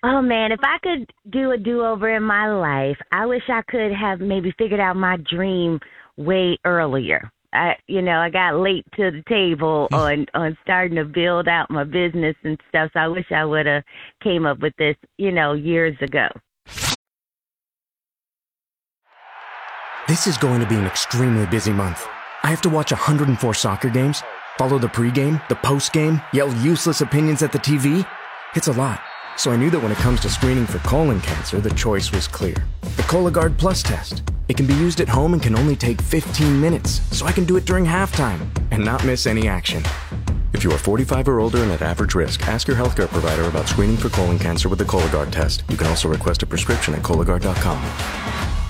Oh man, if I could do a do-over in my life, I wish I could have maybe figured out my dream way earlier. I got late to the table on starting to build out my business and stuff. So I wish I would have came up with this, years ago. This is going to be an extremely busy month. I have to watch 104 soccer games, follow the pregame, the postgame, yell useless opinions at the TV. It's a lot. So I knew that when it comes to screening for colon cancer, the choice was clear. The Cologuard Plus test. It can be used at home and can only take 15 minutes, so I can do it during halftime and not miss any action. If you are 45 or older and at average risk, ask your healthcare provider about screening for colon cancer with the Cologuard test. You can also request a prescription at Cologuard.com.